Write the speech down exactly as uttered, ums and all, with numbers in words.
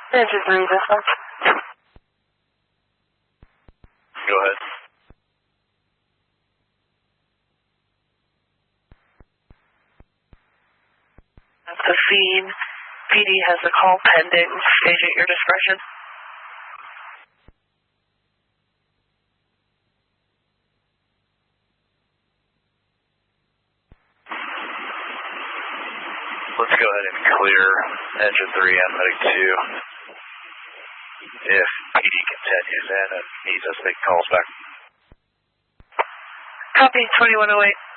Engine three, dispatch. Go ahead. That's the scene. P D has a call pending. Stage at your discretion. Let's go ahead and clear engine three and medic two. If P D continues in and needs us, they can call us back. Copy, twenty-one oh eight.